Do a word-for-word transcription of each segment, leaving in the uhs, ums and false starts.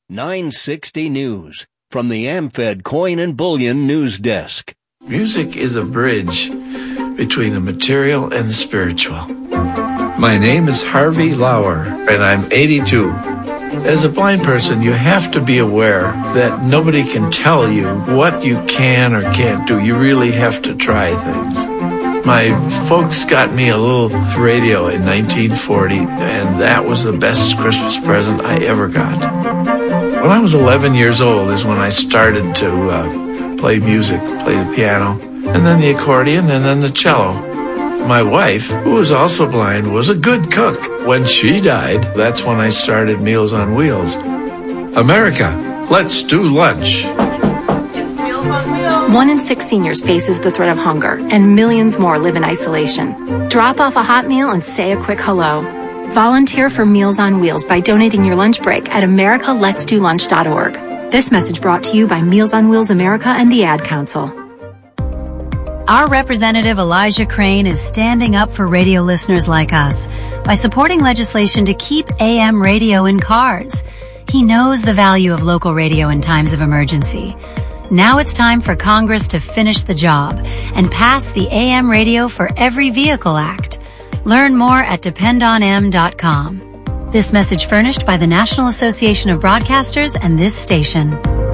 nine sixty News from the AmFed Coin and Bullion News Desk. Music is a bridge between the material and the spiritual. My name is Harvey Lauer, and I'm eighty-two. As a blind person, you have to be aware that nobody can tell you what you can or can't do. You really have to try things. My folks got me a little radio in nineteen forty, and that was the best Christmas present I ever got. When I was eleven years old is when I started to uh, play music, play the piano, and then the accordion, and then the cello. My wife, who was also blind, was a good cook. When she died, that's when I started Meals on Wheels. America, let's do lunch. One in six seniors faces the threat of hunger, and millions more live in isolation. Drop off a hot meal and say a quick hello. Volunteer for Meals on Wheels by donating your lunch break at america lets do lunch dot org. This message brought to you by Meals on Wheels America and the Ad Council. Our representative Elijah Crane is standing up for radio listeners like us by supporting legislation to keep A M radio in cars. He knows the value of local radio in times of emergency. Now it's time for Congress to finish the job and pass the A M Radio for Every Vehicle Act. Learn more at depend on m dot com. This message furnished by the National Association of Broadcasters and this station.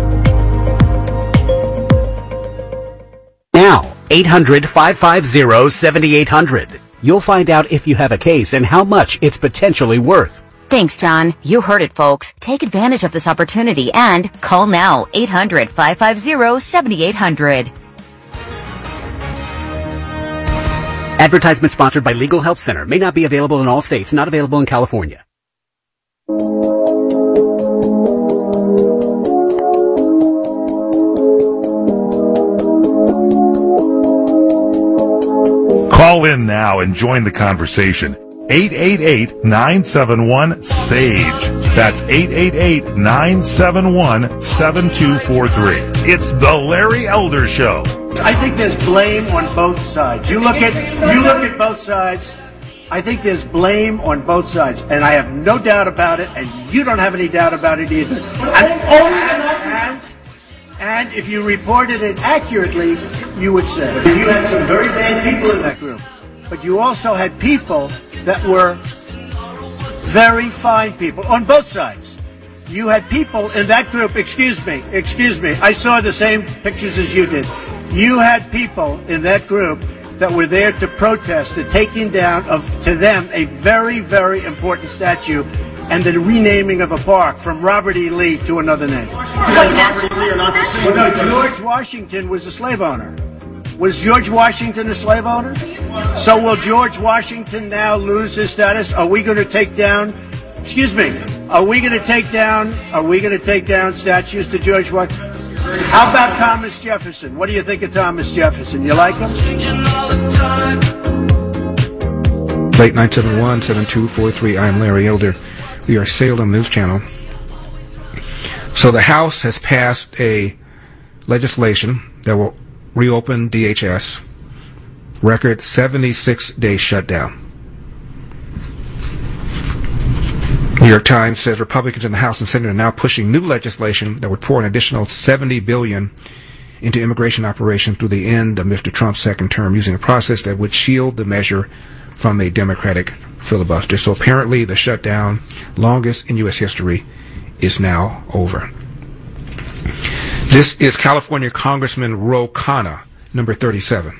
Now, eight hundred, five five zero, seven eight zero zero. You'll find out if you have a case and how much it's potentially worth. Thanks, John. You heard it, folks. Take advantage of this opportunity and call now, eight hundred, five five zero, seven eight zero zero. Advertisement sponsored by Legal Help Center. May not be available in all states. Not available in California. Call in now and join the conversation. eight eight eight, nine seven one, S A G E. That's eight eight eight, nine seven one, seven two four three. It's the Larry Elder Show. I think there's blame on both sides. You look at you look at both sides. I think there's blame on both sides, and I have no doubt about it, and you don't have any doubt about it either. And, and, and if you reported it accurately, you would say you had some very bad people in that group, but you also had people that were very fine people on both sides. You had people in that group, excuse me, excuse me, I saw the same pictures as you did. You had people in that group that were there to protest the taking down of, to them, a very, very important statue and the renaming of a park from Robert E. Lee to another name. Well, no, George Washington was a slave owner. Was George Washington a slave owner? So will George Washington now lose his status? Are we going to take down, excuse me, are we going to take down, are we going to take down statues to George Washington? How about Thomas Jefferson? What do you think of Thomas Jefferson? You like him? Late nine seven one, seven two four three. I'm Larry Elder. We are Salem News Channel. So the House has passed a legislation that will reopen D H S. Record seventy-six day shutdown. New York Times says Republicans in the House and Senate are now pushing new legislation that would pour an additional seventy billion dollars into immigration operations through the end of Mister Trump's second term, using a process that would shield the measure from a Democratic filibuster. So apparently the shutdown, longest in U S history, is now over. This is California Congressman Ro Khanna, number thirty-seven.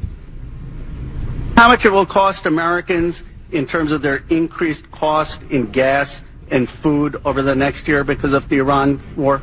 How much it will cost Americans in terms of their increased cost in gas and food over the next year because of the Iran war?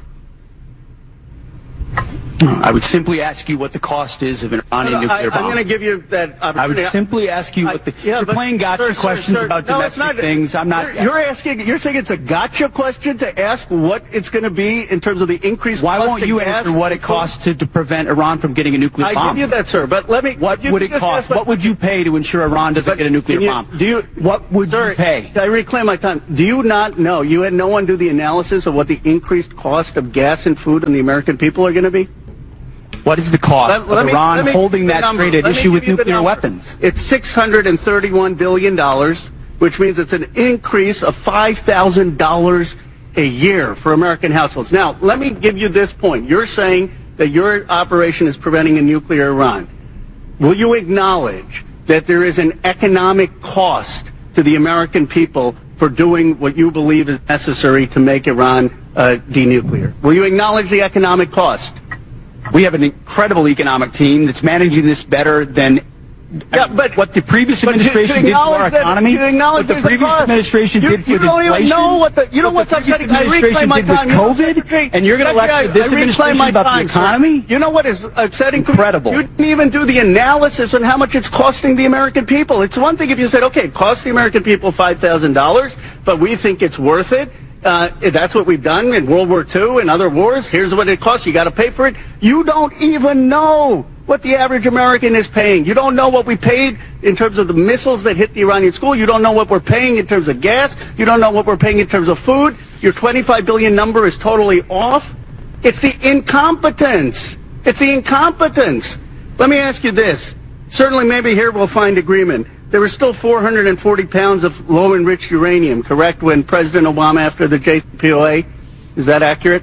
I would simply ask you what the cost is of an Iranian no, no, nuclear I, bomb. I'm going to give you that opportunity. I would simply ask you what the... I, yeah, you're playing gotcha sir, questions sir, about no, domestic not, things. I'm not... You're, you're asking... You're saying it's a gotcha question to ask what it's going to be in terms of the increased Why cost won't you gas answer what it costs to, to prevent Iran from getting a nuclear I bomb? I give you that, sir, but let me... What would it cost? What would you pay to ensure Iran doesn't get a nuclear you, bomb? Do you... What would sir, you pay? I reclaim my time. Do you not know? You had no one do the analysis of what the increased cost of gas and food on the American people are going to be? What is the cost let, of let me, Iran me, holding that number. straight at let issue with nuclear weapons? It's six hundred thirty-one billion dollars, which means it's an increase of five thousand dollars a year for American households. Now, let me give you this point. You're saying that your operation is preventing a nuclear Iran. Will you acknowledge that there is an economic cost to the American people for doing what you believe is necessary to make Iran uh, denuclear? Will you acknowledge the economic cost? We have an incredible economic team that's managing this better than Yeah, but what the previous but administration to, to did for our that, economy, what the previous administration you, did for you the don't inflation, even know what the you know what what's the previous upsetting. I reclaim administration my did with time. You know, COVID, Secretary, and you're going to lecture this I administration my about time, the economy? Sir. You know what is upsetting? Incredible. You didn't even do the analysis on how much it's costing the American people. It's one thing if you said, okay, it costs the American people five thousand dollars, but we think it's worth it. Uh, that's what we've done in World War Two and other wars. Here's what it costs. You got to pay for it. You don't even know what the average American is paying. You don't know what we paid in terms of the missiles that hit the Iranian school. You don't know what we're paying in terms of gas. You don't know what we're paying in terms of food. Your twenty-five billion number is totally off. It's the incompetence. It's the incompetence. Let me ask you this. Certainly maybe here we'll find agreement. There was still four hundred forty pounds of low-enriched uranium, correct, when President Obama, after the J C P O A? Is that accurate?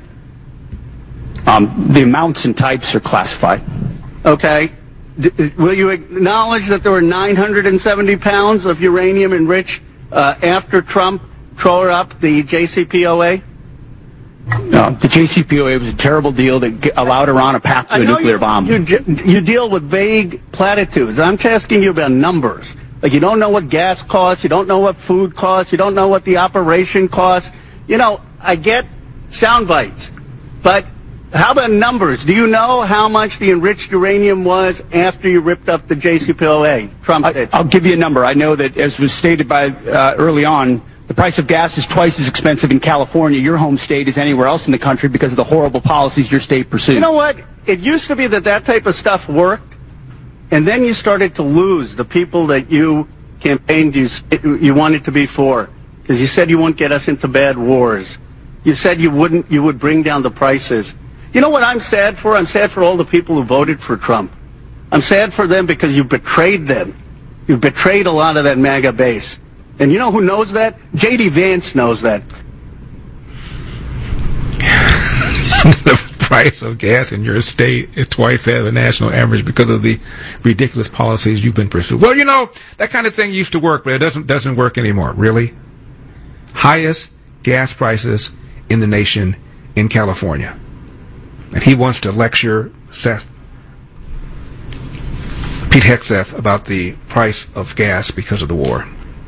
Um, the amounts and types are classified. Okay. D- will you acknowledge that there were nine hundred seventy pounds of uranium enriched uh, after Trump tore up the J C P O A? No, the J C P O A was a terrible deal that g- allowed Iran a path to a nuclear you, bomb. You, you deal with vague platitudes. I'm asking you about numbers. Like, you don't know what gas costs, you don't know what food costs, you don't know what the operation costs. You know, I get sound bites, but how about numbers? Do you know how much the enriched uranium was after you ripped up the J C P O A? Trump did. I, I'll give you a number. I know that, as was stated by uh, early on, the price of gas is twice as expensive in California, your home state, as anywhere else in the country because of the horrible policies your state pursued. You know what? It used to be that that type of stuff worked, and then you started to lose the people that you campaigned you, you wanted to be for, because you said you wouldn't get us into bad wars. You said you wouldn't. You would bring down the prices. You know what I'm sad for? I'm sad for all the people who voted for Trump. I'm sad for them because you betrayed them. You betrayed a lot of that MAGA base. And you know who knows that? J D Vance knows that. The price of gas in your state is twice that of the national average because of the ridiculous policies you've been pursuing. Well, you know, that kind of thing used to work, but it doesn't doesn't work anymore. Really? Highest gas prices in the nation in California. And he wants to lecture Seth, Pete Hegseth, about the price of gas because of the war.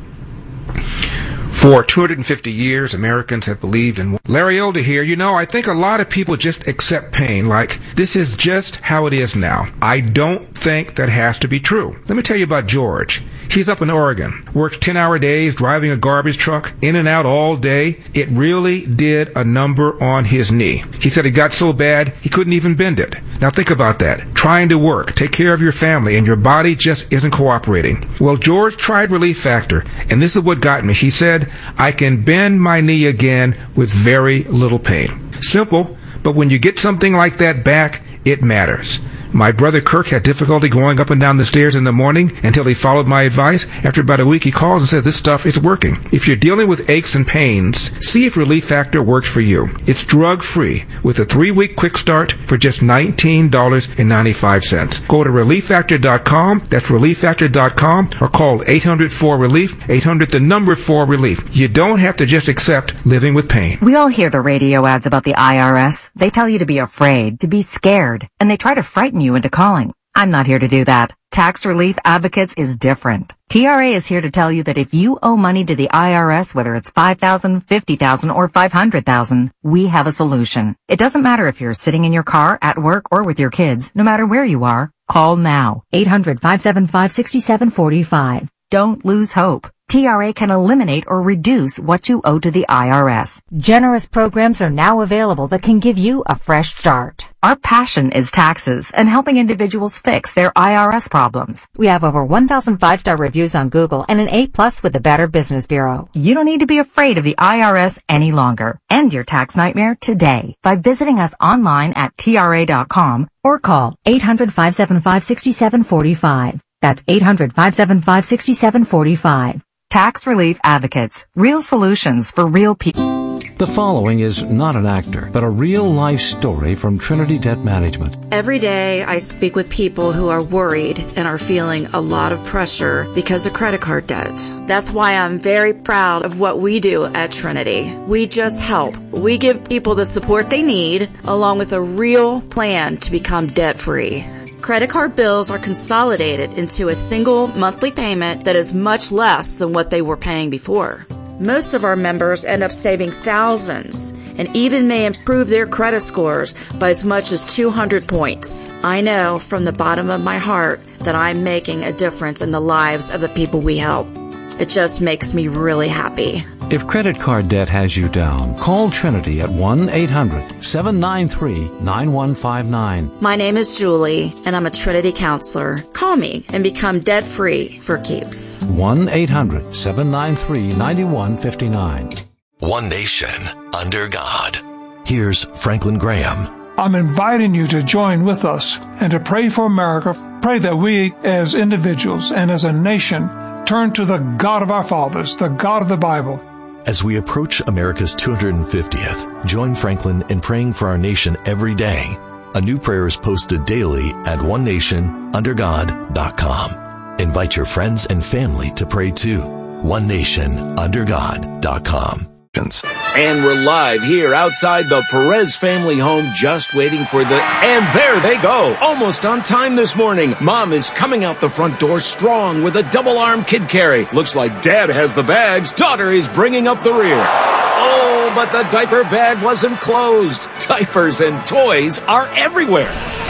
For two hundred fifty years, Americans have believed in... Larry Elder here. You know, I think a lot of people just accept pain, like, this is just how it is now. I don't think that has to be true. Let me tell you about George. He's up in Oregon, works ten-hour days, driving a garbage truck, in and out all day. It really did a number on his knee. He said it got so bad, he couldn't even bend it. Now think about that. Trying to work, take care of your family, and your body just isn't cooperating. Well, George tried Relief Factor, and this is what got me. He said, I can bend my knee again with very little pain. Simple, but when you get something like that back, it matters. My brother Kirk had difficulty going up and down the stairs in the morning until he followed my advice. After about a week, he calls and says, this stuff is working. If you're dealing with aches and pains, see if Relief Factor works for you. It's drug-free with a three-week quick start for just nineteen dollars and ninety-five cents. Go to relief factor dot com. That's relief factor dot com, or call eight hundred four relief, eight hundred the number four relief. You don't have to just accept living with pain. We all hear the radio ads about the I R S. They tell you to be afraid, to be scared, and they try to frighten you into calling. I'm not here to do that. Tax Relief Advocates is different. T R A is here to tell you that if you owe money to the I R S, whether it's five thousand dollars, fifty thousand dollars, or five hundred thousand dollars, we have a solution. It doesn't matter if you're sitting in your car, at work, or with your kids. No matter where you are, call now. eight hundred, five seven five, six seven four five. Don't lose hope. T R A can eliminate or reduce what you owe to the I R S. Generous programs are now available that can give you a fresh start. Our passion is taxes and helping individuals fix their I R S problems. We have over one thousand five-star reviews on Google and an A plus with the Better Business Bureau. You don't need to be afraid of the I R S any longer. End your tax nightmare today by visiting us online at T R A dot com or call eight hundred, five seven five, six seven four five. That's eight hundred, five seven five, six seven four five. Tax Relief Advocates. Real solutions for real people. The following is not an actor, but a real-life story from Trinity Debt Management. Every day I speak with people who are worried and are feeling a lot of pressure because of credit card debt. That's why I'm very proud of what we do at Trinity. We just help. We give people the support they need, along with a real plan to become debt-free. Credit card bills are consolidated into a single monthly payment that is much less than what they were paying before. Most of our members end up saving thousands and even may improve their credit scores by as much as two hundred points. I know from the bottom of my heart that I'm making a difference in the lives of the people we help. It just makes me really happy. If credit card debt has you down, call Trinity at one eight hundred seven nine three nine one five nine. My name is Julie, and I'm a Trinity counselor. Call me and become debt-free for keeps. one eight hundred seven nine three nine one five nine. One nation under God. Here's Franklin Graham. I'm inviting you to join with us and to pray for America. Pray that we as individuals and as a nation turn to the God of our fathers, the God of the Bible. As we approach America's two hundred fiftieth, join Franklin in praying for our nation every day. A new prayer is posted daily at one nation under god dot com. Invite your friends and family to pray too. one nation under god dot com. And we're live here outside the Perez family home, just waiting for the... And there they go, almost on time this morning. Mom is coming out the front door strong with a double-arm kid carry. Looks like Dad has the bags. Daughter is bringing up the rear. Oh, but the diaper bag wasn't closed. Diapers and toys are everywhere.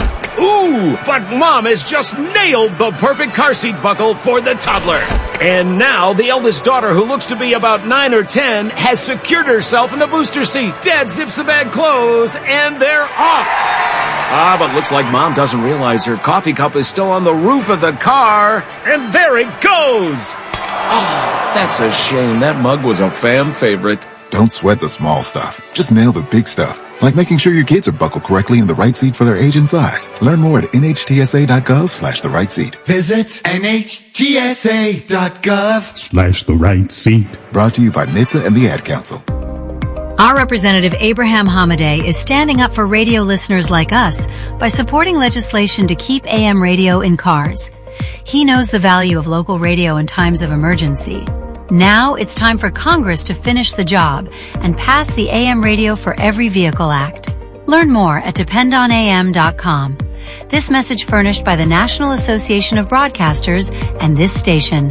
Ooh, but Mom has just nailed the perfect car seat buckle for the toddler. And now the eldest daughter, who looks to be about nine or ten, has secured herself in the booster seat. Dad zips the bag closed, and they're off. Ah, but looks like Mom doesn't realize her coffee cup is still on the roof of the car. And there it goes. Oh, that's a shame. That mug was a fan favorite. Don't sweat the small stuff. Just nail the big stuff. Like making sure your kids are buckled correctly in the right seat for their age and size. Learn more at N H T S A dot gov slash the right seat. Visit N H T S A dot gov Slash the right seat. Brought to you by N H T S A and the Ad Council. Our Representative Abraham Hamadeh is standing up for radio listeners like us by supporting legislation to keep A M radio in cars. He knows the value of local radio in times of emergency. Now it's time for Congress to finish the job and pass the A M Radio for Every Vehicle Act. Learn more at depend on A M dot com. This message furnished by the National Association of Broadcasters and this station.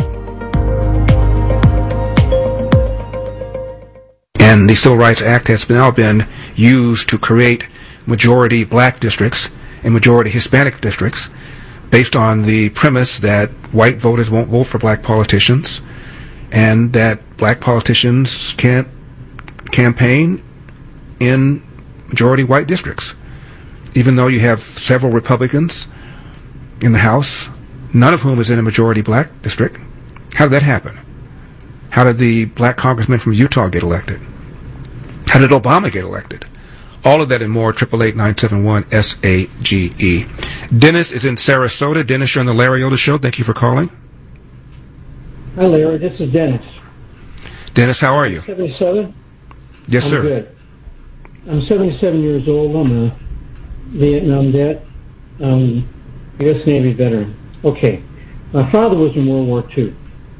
And the Civil Rights Act has now been used to create majority black districts and majority Hispanic districts based on the premise that white voters won't vote for black politicians, and that black politicians can't campaign in majority white districts. Even though you have several Republicans in the House, none of whom is in a majority black district. How did that happen? How did the black congressman from Utah get elected? How did Obama get elected? All of that and more, eight eight eight, nine seven one, S A G E. Dennis is in Sarasota. Dennis, you're on the Larry Elder Show. Thank you for calling. Hi, Larry. This is Dennis. Dennis, how are you? seventy-seven? Yes, I'm sir. Good. I'm seventy-seven years old. I'm a Vietnam vet. Um, U S Navy veteran. Okay. My father was in World War Two.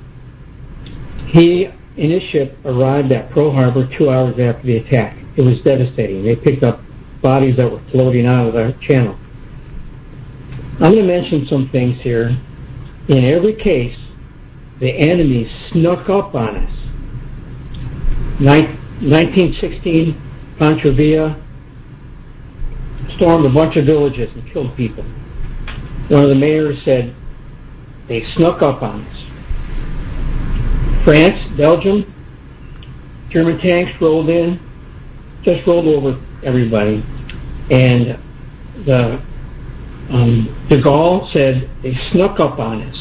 He and his ship arrived at Pearl Harbor two hours after the attack. It was devastating. They picked up bodies that were floating out of the channel. I'm going to mention some things here. In every case, the enemy snuck up on us. Nin- nineteen sixteen, Pancho Villa stormed a bunch of villages and killed people. One of the mayors said they snuck up on us. France, Belgium, German tanks rolled in, just rolled over everybody. And the um, de Gaulle said they snuck up on us.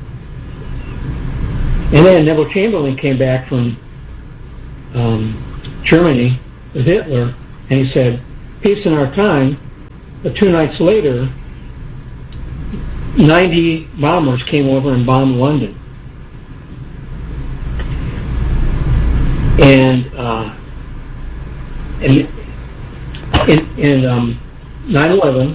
And then Neville Chamberlain came back from um, Germany with Hitler, and he said, peace in our time. But two nights later, ninety bombers came over and bombed London. And uh, in in, in um, nine eleven,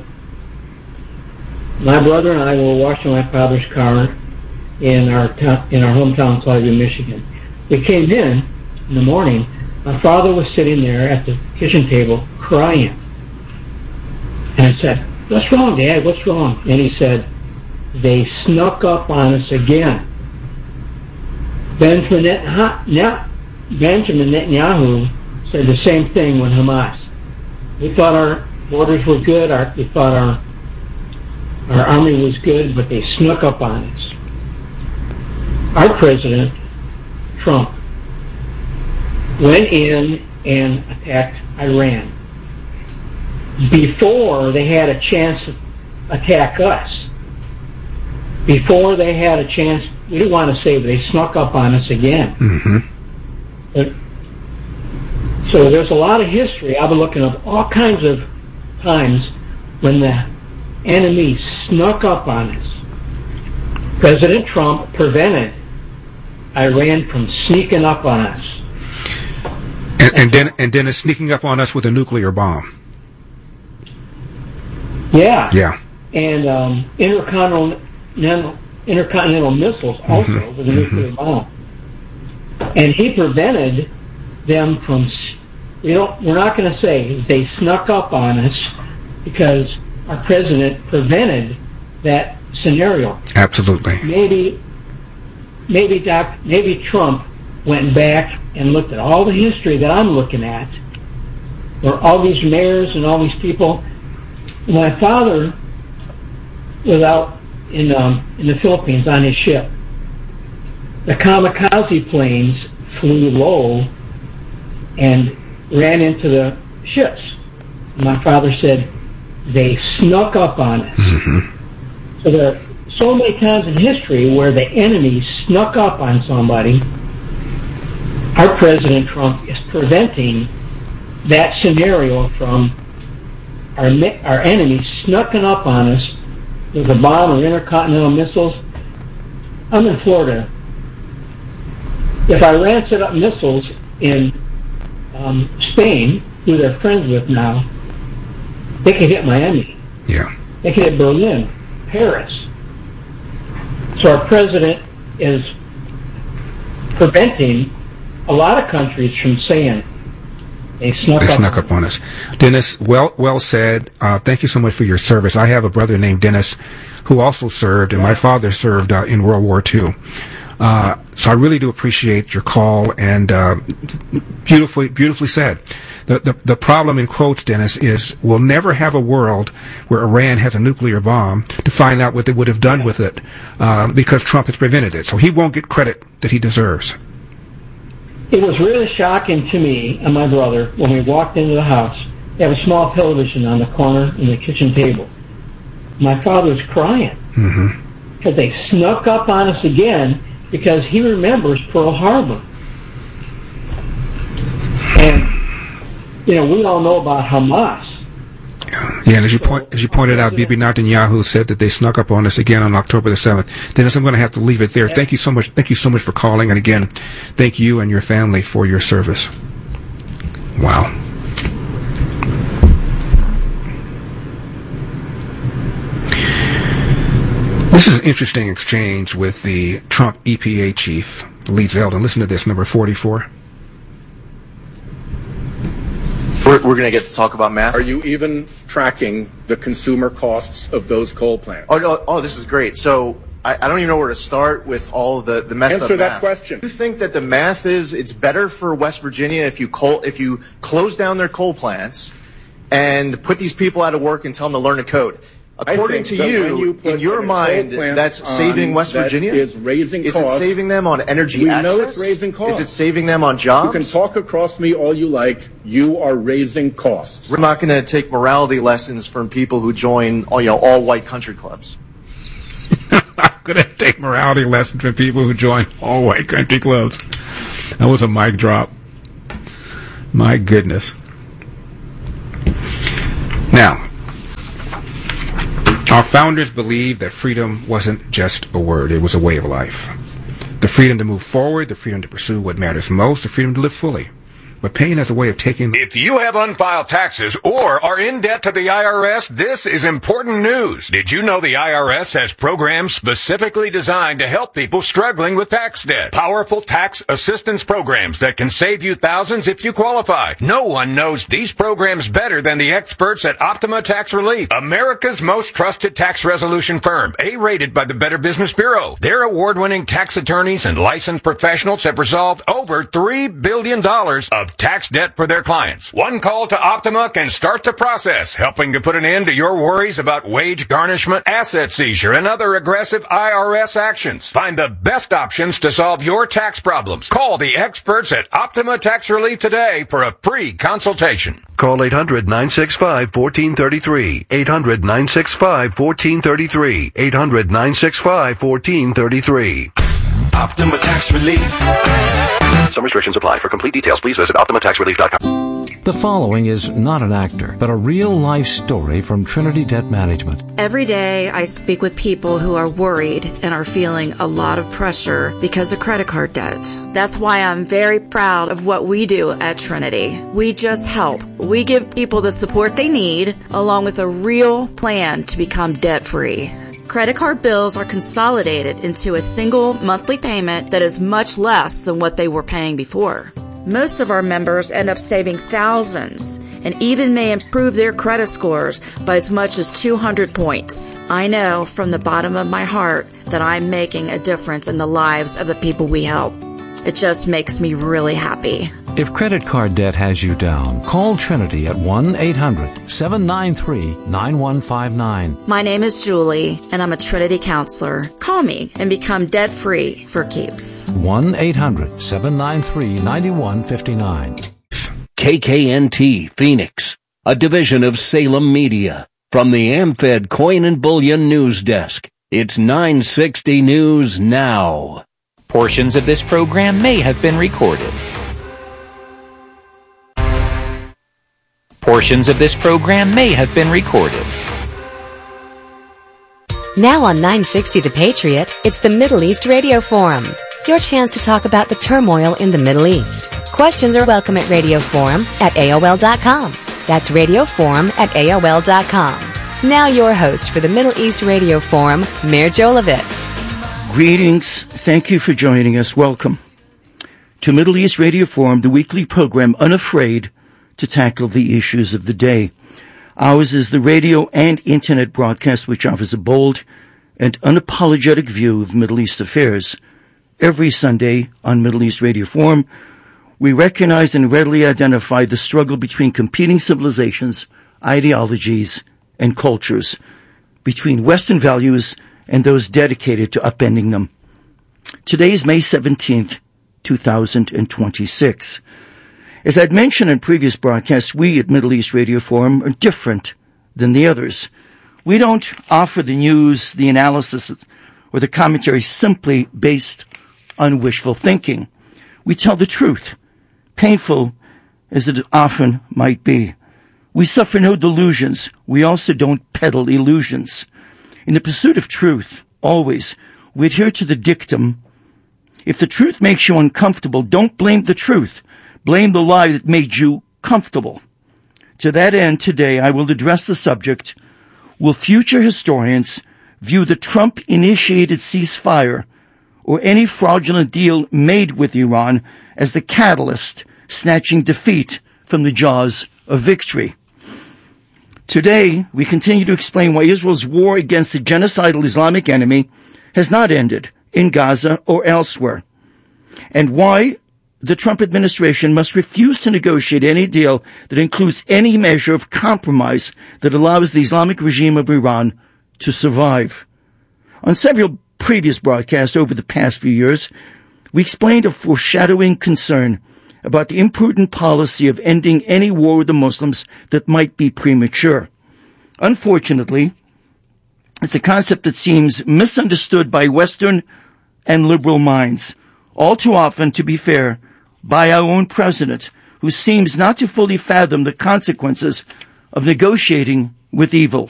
my brother and I were washing my father's car in our town, in our hometown, Salisbury, Michigan. We came in in the morning. My father was sitting there at the kitchen table crying. And I said, "What's wrong, Dad? What's wrong?" And he said, "They snuck up on us again." Benjamin Netanyahu, Benjamin Netanyahu said the same thing when Hamas. We thought our borders were good. Our, we thought our our army was good, but they snuck up on us. Our president, Trump, went in and attacked Iran before they had a chance to attack us. Before they had a chance, we don't want to say, but they snuck up on us again. Mm-hmm. But, so there's a lot of history. I've been looking up all kinds of times when the enemy snuck up on us. President Trump prevented Iran from sneaking up on us. And, and then and then it's sneaking up on us with a nuclear bomb. Yeah. Yeah. And um, intercontinental, intercontinental missiles also Mm-hmm. with a nuclear bomb. And he prevented them from, you know, we're not going to say they snuck up on us because our president prevented that scenario. Absolutely. Maybe, maybe Doc, maybe Trump went back and looked at all the history that I'm looking at, where all these mayors and all these people. My father was out in um, in the Philippines on his ship. The kamikaze planes flew low and ran into the ships. My father said they snuck up on us. Mm-hmm. So there are so many times in history where the enemy snuck up on somebody. Our President Trump is preventing that scenario from our our enemy snucking up on us with a bomb or intercontinental missiles. I'm in Florida. If Iran set up missiles in um, Spain, who they're friends with now, they could hit Miami. Yeah. They could hit Berlin, Paris. So our president is preventing a lot of countries from saying they snuck, they up, snuck up on us. Dennis, well well said. Uh, thank you so much for your service. I have a brother named Dennis who also served, and my father served uh, in World War Two. Uh, so I really do appreciate your call, and uh, beautifully beautifully said. The, the the problem, in quotes, Dennis, is we'll never have a world where Iran has a nuclear bomb to find out what they would have done with it, uh, because Trump has prevented it. So he won't get credit that he deserves. It was really shocking to me and my brother when we walked into the house. They have a small television on the corner in the kitchen table. My father was crying Mm-hmm. because they snuck up on us again because he remembers Pearl Harbor. And, you know, we all know about Hamas. Yeah, and as you point, as you pointed out, Bibi Netanyahu said that they snuck up on us again on October the seventh. Dennis, I'm going to have to leave it there. Thank you so much. Thank you so much for calling, and again, thank you and your family for your service. Wow. This is an interesting exchange with the Trump E P A chief, Lee Zeldin. Listen to this, number forty-four. We're, we're going to get to talk about math. Are you even tracking the consumer costs of those coal plants? Oh, no. Oh, this is great. So I, I don't even know where to start with all the, the messed Answer up that math. question. Do you think that the math is it's better for West Virginia if you coal, if you close down their coal plants and put these people out of work and tell them to learn to code? According to you, you in your mind, that's saving West Virginia? Is raising is costs. It saving them on energy we access? We know it's raising costs. Is it saving them on jobs? You can talk across me all you like. You are raising costs. We're not going to take morality lessons from people who join all, you know, all white country clubs. I'm going to take morality lessons from people who join all white country clubs. That was a mic drop. My goodness. Now, our founders believed that freedom wasn't just a word, it was a way of life. The freedom to move forward, the freedom to pursue what matters most, the freedom to live fully. but paying as a way of taking... If you have unfiled taxes or are in debt to the I R S, this is important news. Did you know the I R S has programs specifically designed to help people struggling with tax debt? Powerful tax assistance programs that can save you thousands if you qualify. No one knows these programs better than the experts at Optima Tax Relief, America's most trusted tax resolution firm, A-rated by the Better Business Bureau. Their award-winning tax attorneys and licensed professionals have resolved over three billion dollars of tax debt for their clients. One call to Optima can start the process, helping to put an end to your worries about wage garnishment, asset seizure, and other aggressive I R S actions. Find the best options to solve your tax problems. Call the experts at Optima Tax Relief today for a free consultation. Call eight hundred, nine six five, one four three three. eight hundred, nine six five, one four three three. eight hundred, nine six five, one four three three. Optima Tax Relief. Some restrictions apply. For complete details, please visit Optima Tax Relief dot com. The following is not an actor, but a real-life story from Trinity Debt Management. Every day I speak with people who are worried and are feeling a lot of pressure because of credit card debt. That's why I'm very proud of what we do at Trinity. We just help. We give people the support they need, along with a real plan to become debt-free. Credit card bills are consolidated into a single monthly payment that is much less than what they were paying before. Most of our members end up saving thousands and even may improve their credit scores by as much as two hundred points. I know from the bottom of my heart that I'm making a difference in the lives of the people we help. It just makes me really happy. If credit card debt has you down, call Trinity at one eight hundred, seven nine three, nine one five nine. My name is Julie, and I'm a Trinity counselor. Call me and become debt-free for keeps. one eight hundred, seven nine three, nine one five nine. K K N T Phoenix, a division of Salem Media. From the AmFed Coin and Bullion News Desk, it's nine sixty News Now. Portions of this program may have been recorded. Portions of this program may have been recorded. Now on nine sixty The Patriot, it's the Middle East Radio Forum. Your chance to talk about the turmoil in the Middle East. Questions are welcome at Radio Forum at A O L dot com. That's Radio Forum at A O L dot com. Now your host for the Middle East Radio Forum, Mir Jolovitz. Greetings. Thank you for joining us. Welcome to Middle East Radio Forum, the weekly program unafraid to tackle the issues of the day. Ours is the radio and internet broadcast which offers a bold and unapologetic view of Middle East affairs. Every Sunday on Middle East Radio Forum, we recognize and readily identify the struggle between competing civilizations, ideologies, and cultures, between Western values and those dedicated to upending them. Today is May seventeenth, two thousand twenty-six. As I'd mentioned in previous broadcasts, we at Middle East Radio Forum are different than the others. We don't offer the news, the analysis, or the commentary simply based on wishful thinking. We tell the truth, painful as it often might be. We suffer no delusions. We also don't peddle illusions. In the pursuit of truth, always, we adhere to the dictum, if the truth makes you uncomfortable, don't blame the truth. Blame the lie that made you comfortable. To that end, today I will address the subject, will future historians view the Trump-initiated ceasefire or any fraudulent deal made with Iran as the catalyst snatching defeat from the jaws of victory? Today, we continue to explain why Israel's war against the genocidal Islamic enemy has not ended in Gaza or elsewhere, and why the Trump administration must refuse to negotiate any deal that includes any measure of compromise that allows the Islamic regime of Iran to survive. On several previous broadcasts over the past few years, we explained a foreshadowing concern about the imprudent policy of ending any war with the Muslims that might be premature. Unfortunately, it's a concept that seems misunderstood by Western and liberal minds, all too often, to be fair, by our own president, who seems not to fully fathom the consequences of negotiating with evil.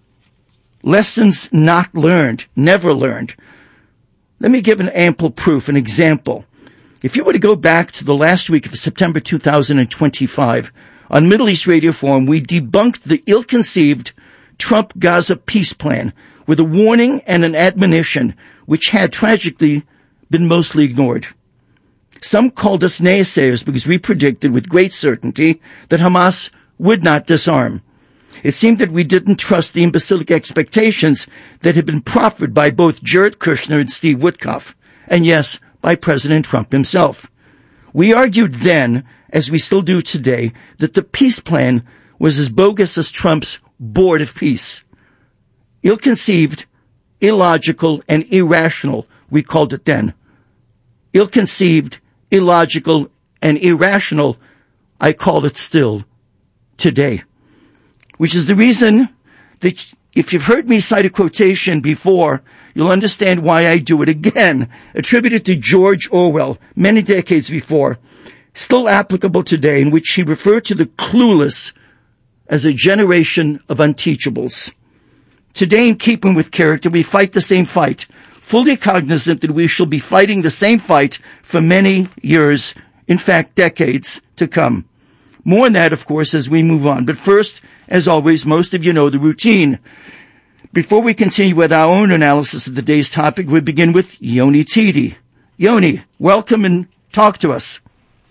Lessons not learned, never learned. Let me give an ample proof, an example. If you were to go back to the last week of September two thousand twenty-five, on Middle East Radio Forum, we debunked the ill-conceived Trump-Gaza peace plan with a warning and an admonition which had tragically been mostly ignored. Some called us naysayers because we predicted with great certainty that Hamas would not disarm. It seemed that we didn't trust the imbecilic expectations that had been proffered by both Jared Kushner and Steve Witkoff, and yes, by President Trump himself. We argued then, as we still do today, that the peace plan was as bogus as Trump's Board of Peace. Ill-conceived, illogical, and irrational, we called it then. Ill-conceived, illogical, and irrational, I call it still today. Which is the reason that if you've heard me cite a quotation before, you'll understand why I do it again, attributed to George Orwell many decades before, still applicable today, in which he referred to the clueless as a generation of unteachables. Today, in keeping with character, we fight the same fight, fully cognizant that we shall be fighting the same fight for many years, in fact, decades to come. More on that, of course, as we move on. But first, as always, most of you know the routine. Before we continue with our own analysis of the day's topic, we begin with Yoni Tidi. Yoni, welcome and talk to us.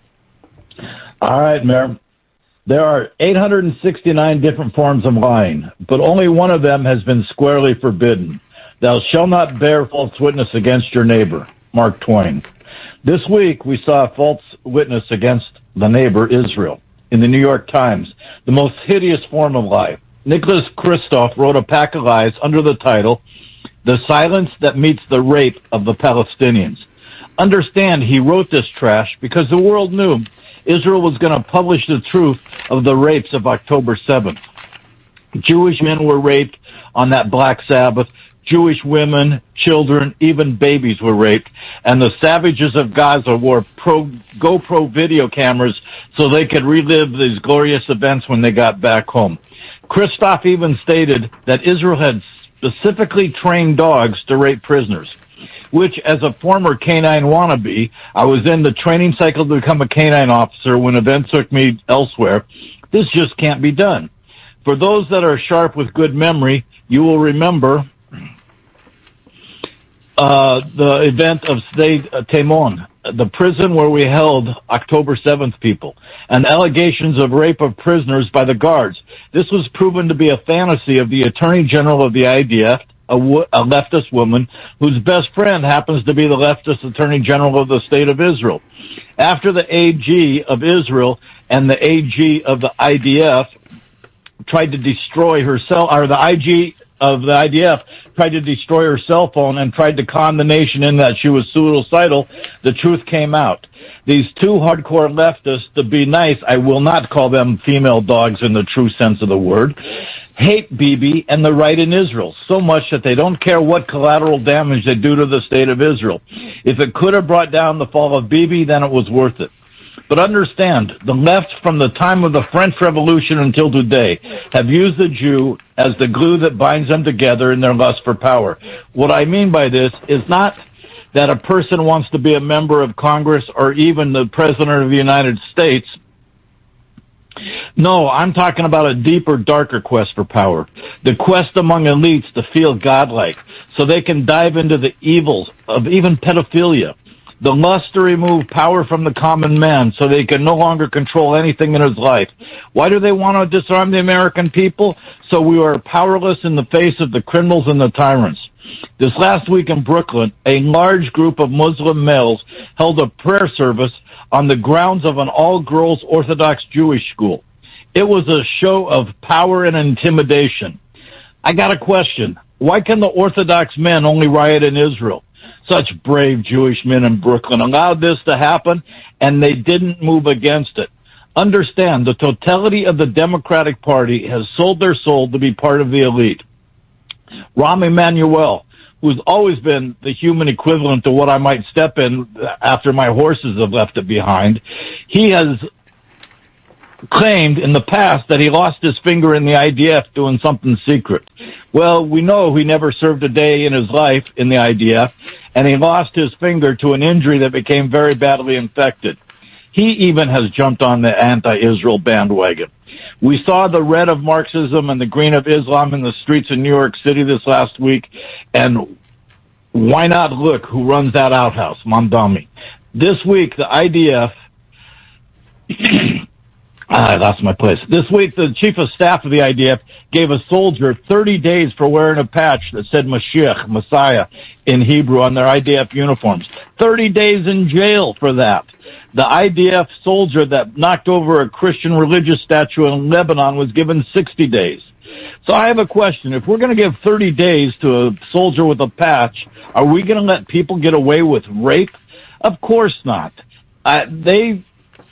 All right, Mayor. There are eight hundred sixty-nine different forms of lying, but only one of them has been squarely forbidden. Thou shalt not bear false witness against your neighbor. Mark Twain. This week, we saw a false witness against the neighbor, Israel, in the New York Times, the most hideous form of lie. Nicholas Kristof wrote a pack of lies under the title, The Silence That Meets the Rape of the Palestinians. Understand, he wrote this trash because the world knew Israel was going to publish the truth of the rapes of October seventh. Jewish men were raped on that Black Sabbath. Jewish women, children, even babies were raped. And the savages of Gaza wore pro, GoPro video cameras so they could relive these glorious events when they got back home. Kristof even stated that Israel had specifically trained dogs to rape prisoners, which, as a former canine wannabe, I was in the training cycle to become a canine officer when events took me elsewhere. This just can't be done. For those that are sharp with good memory, you will remember uh, the event of Sde Timon, the prison where we held October seventh people, and allegations of rape of prisoners by the guards. This was proven to be a fantasy of the Attorney General of the I D F, a, w- a leftist woman whose best friend happens to be the leftist Attorney General of the State of Israel. After the A G of Israel and the A G of the I D F tried to destroy her cell, or the I G of the I D F tried to destroy her cell phone and tried to con the nation in that she was suicidal, the truth came out. These two hardcore leftists, to be nice, I will not call them female dogs in the true sense of the word, hate Bibi and the right in Israel so much that they don't care what collateral damage they do to the state of Israel. If it could have brought down the fall of Bibi, then it was worth it. But understand, the left from the time of the French Revolution until today have used the Jew as the glue that binds them together in their lust for power. What I mean by this is not that a person wants to be a member of Congress or even the President of the United States. No, I'm talking about a deeper, darker quest for power. The quest among elites to feel godlike so they can dive into the evils of even pedophilia. The lust to remove power from the common man so they can no longer control anything in his life. Why do they want to disarm the American people? So we are powerless in the face of the criminals and the tyrants. This last week in Brooklyn, a large group of Muslim males held a prayer service on the grounds of an all-girls Orthodox Jewish school. It was a show of power and intimidation. I got a question. Why can the Orthodox men only riot in Israel? Such brave Jewish men in Brooklyn allowed this to happen, and they didn't move against it. Understand, the totality of the Democratic Party has sold their soul to be part of the elite. Rahm Emanuel, who's always been the human equivalent to what I might step in after my horses have left it behind, he has claimed in the past that he lost his finger in the I D F doing something secret. Well, we know he never served a day in his life in the I D F, and he lost his finger to an injury that became very badly infected. He even has jumped on the anti-Israel bandwagon. We saw the red of Marxism and the green of Islam in the streets of New York City this last week, and why not look who runs that outhouse, Mamdani. This week, the I D F... I lost my place. This week, the chief of staff of the I D F gave a soldier thirty days for wearing a patch that said Mashiach, Messiah, in Hebrew on their I D F uniforms. thirty days in jail for that. The I D F soldier that knocked over a Christian religious statue in Lebanon was given sixty days. So I have a question. If we're going to give thirty days to a soldier with a patch, are we going to let people get away with rape? Of course not. Uh, they...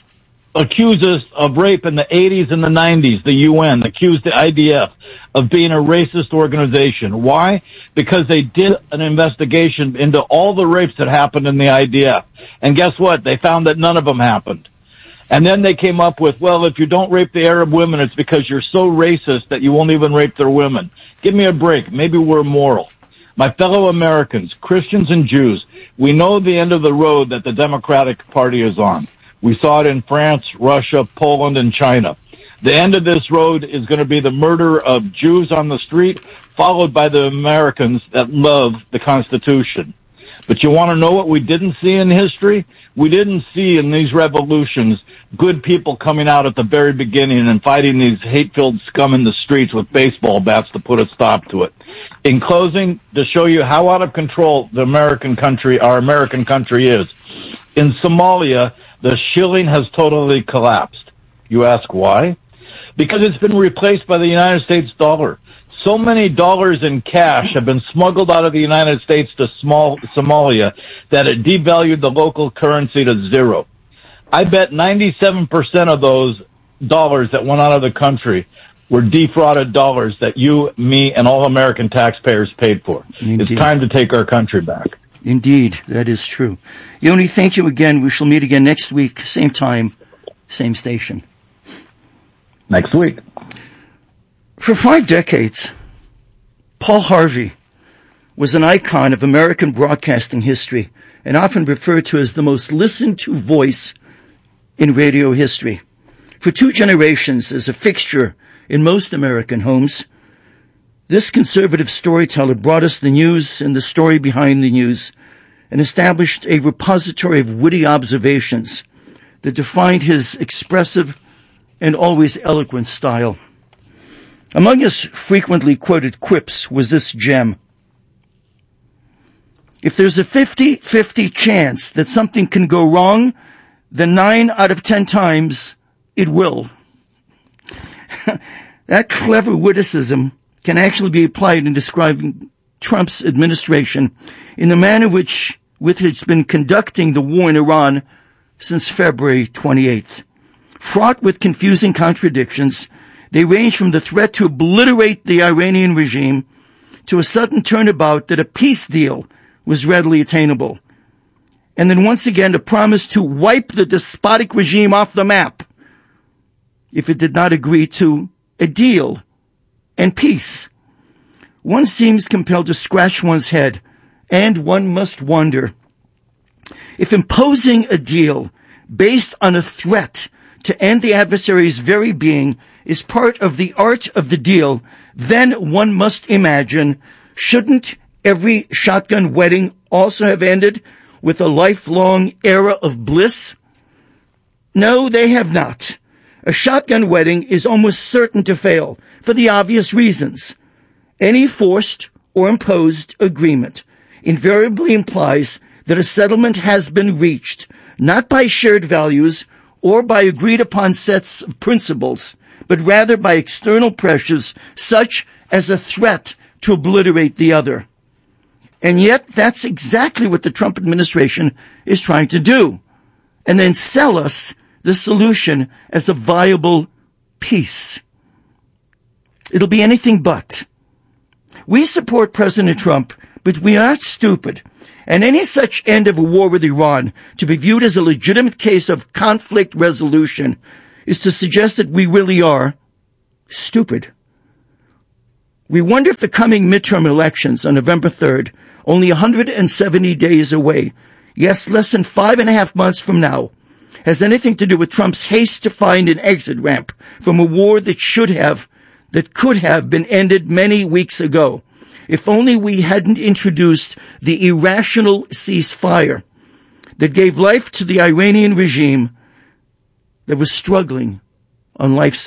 accused us of rape in the eighties and the nineties. The U N accused the I D F of being a racist organization. Why? Because they did an investigation into all the rapes that happened in the I D F. And guess what? They found that none of them happened. And then they came up with, well, if you don't rape the Arab women, it's because you're so racist that you won't even rape their women. Give me a break. Maybe we're moral. My fellow Americans, Christians and Jews, we know the end of the road that the Democratic Party is on. We saw it in France, Russia, Poland, and China. The end of this road is going to be the murder of Jews on the street, followed by the Americans that love the Constitution. But you want to know what we didn't see in history? We didn't see in these revolutions good people coming out at the very beginning and fighting these hate-filled scum in the streets with baseball bats to put a stop to it. In closing, to show you how out of control the American country, our American country is, in Somalia, the shilling has totally collapsed. You ask why? Because it's been replaced by the United States dollar. So many dollars in cash have been smuggled out of the United States to small Somalia that it devalued the local currency to zero. I bet ninety-seven percent of those dollars that went out of the country were defrauded dollars that you, me, and all American taxpayers paid for. Indeed. It's time to take our country back. Indeed, that is true. Yoni, thank you again. We shall meet again next week, same time, same station. Next week. For five decades, Paul Harvey was an icon of American broadcasting history and often referred to as the most listened to voice in radio history. For two generations, as a fixture in most American homes, this conservative storyteller brought us the news and the story behind the news and established a repository of witty observations that defined his expressive and always eloquent style. Among his frequently quoted quips was this gem. If there's a fifty-fifty chance that something can go wrong, then nine out of ten times it will. That clever witticism can actually be applied in describing Trump's administration in the manner which with it's been conducting the war in Iran since February twenty-eighth. Fraught with confusing contradictions, they range from the threat to obliterate the Iranian regime to a sudden turnabout that a peace deal was readily attainable. And then once again a promise to wipe the despotic regime off the map if it did not agree to a deal and peace. One seems compelled to scratch one's head, and one must wonder if imposing a deal based on a threat to end the adversary's very being is part of the art of the deal, then one must imagine, shouldn't every shotgun wedding also have ended with a lifelong era of bliss? No, they have not. A shotgun wedding is almost certain to fail for the obvious reasons. Any forced or imposed agreement invariably implies that a settlement has been reached, not by shared values or by agreed upon sets of principles, but rather by external pressures such as a threat to obliterate the other. And yet that's exactly what the Trump administration is trying to do, and then sell us the solution as a viable peace. It'll be anything but. We support President Trump, but we aren't stupid. And any such end of a war with Iran to be viewed as a legitimate case of conflict resolution is to suggest that we really are stupid. We wonder if the coming midterm elections on November third, only one hundred seventy days away, yes, less than five and a half months from now, has anything to do with Trump's haste to find an exit ramp from a war that should have, that could have been ended many weeks ago. If only we hadn't introduced the irrational ceasefire that gave life to the Iranian regime that was struggling on life support.